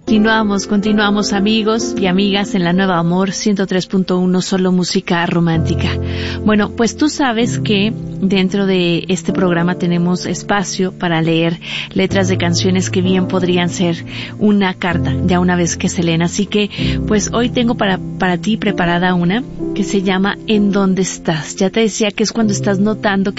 Continuamos amigos y amigas en la Nueva Amor 103.1, solo música romántica. Bueno, pues tú sabes que dentro de este programa tenemos espacio para leer letras de canciones que bien podrían ser una carta, ya una vez que se leen. Así que, pues hoy tengo para ti preparada una que se llama ¿En dónde estás? Ya te decía que es cuando estás notando que